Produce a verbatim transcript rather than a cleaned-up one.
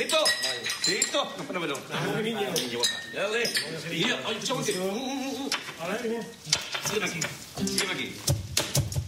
Zitto! Zitto! No, pero... Dale. Mira, oye, escucha un poquito. Sígueme aquí. Sígueme aquí.